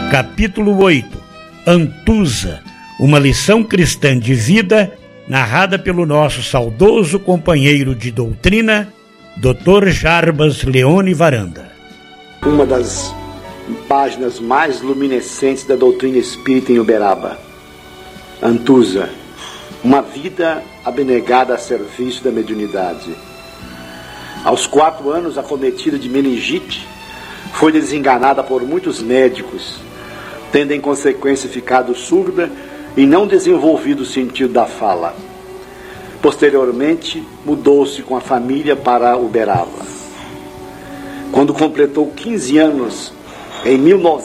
Capítulo 8. Antusa, uma lição cristã de vida, narrada pelo nosso saudoso companheiro de doutrina, Dr. Jarbas Leone Varanda. Uma das páginas mais luminescentes da doutrina espírita em Uberaba. Antusa, uma vida abnegada a serviço da mediunidade. Aos 4 anos, acometida de meningite, foi desenganada por muitos médicos, tendo em consequência ficado surda e não desenvolvido o sentido da fala. Posteriormente, mudou-se com a família para Uberaba. Quando completou 15 anos, em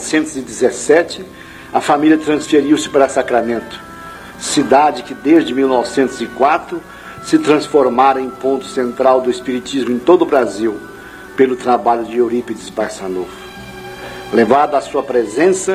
1917, a família transferiu-se para Sacramento, cidade que desde 1904 se transformara em ponto central do espiritismo em todo o Brasil, pelo trabalho de Eurípides Barçanufo. Levado à sua presença,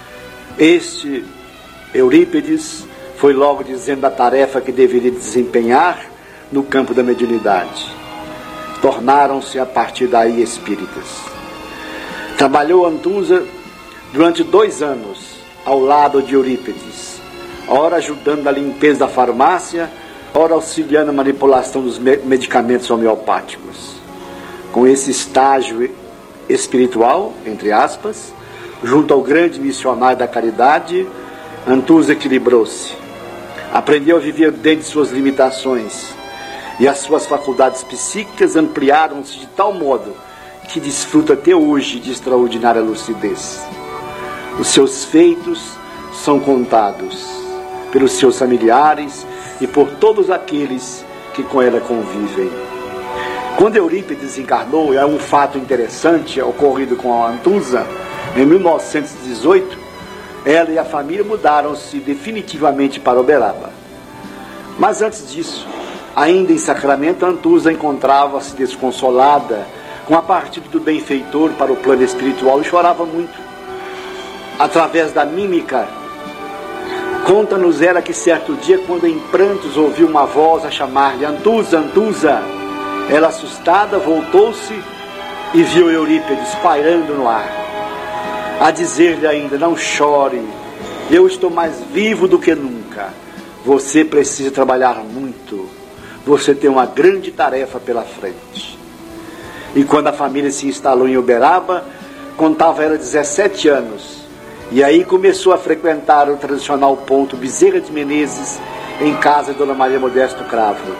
este Eurípides foi logo dizendo a tarefa que deveria desempenhar no campo da mediunidade. Tornaram-se a partir daí espíritas. Trabalhou Antusa durante 2 anos ao lado de Eurípides, ora ajudando na limpeza da farmácia, ora auxiliando a manipulação dos medicamentos homeopáticos. Com esse estágio espiritual, entre aspas, junto ao grande missionário da caridade, Antusa equilibrou-se. Aprendeu a viver dentro de suas limitações, e as suas faculdades psíquicas ampliaram-se de tal modo que desfruta até hoje de extraordinária lucidez. Os seus feitos são contados pelos seus familiares e por todos aqueles que com ela convivem. Quando Eurípides encarnou, é um fato interessante ocorrido com a Antusa, em 1918, ela e a família mudaram-se definitivamente para Uberaba. Mas antes disso, ainda em Sacramento, Antusa encontrava-se desconsolada com a partida do benfeitor para o plano espiritual e chorava muito. Através da mímica, conta-nos ela que certo dia, quando em prantos ouviu uma voz a chamar-lhe: Antusa, Antusa, ela, assustada, voltou-se e viu Eurípides pairando no ar, a dizer-lhe ainda: não chore, eu estou mais vivo do que nunca. Você precisa trabalhar muito, você tem uma grande tarefa pela frente. E quando a família se instalou em Uberaba, contava ela 17 anos, e aí começou a frequentar o tradicional ponto Bezerra de Menezes, em casa de Dona Maria Modesto Cravo.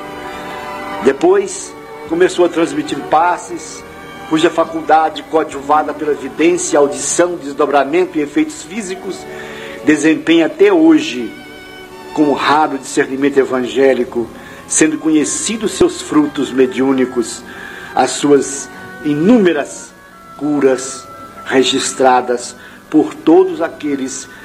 Depois começou a transmitir passes, cuja faculdade, coadjuvada pela vidência, audição, desdobramento e efeitos físicos, desempenha até hoje com um raro discernimento evangélico, sendo conhecidos seus frutos mediúnicos, as suas inúmeras curas registradas por todos aqueles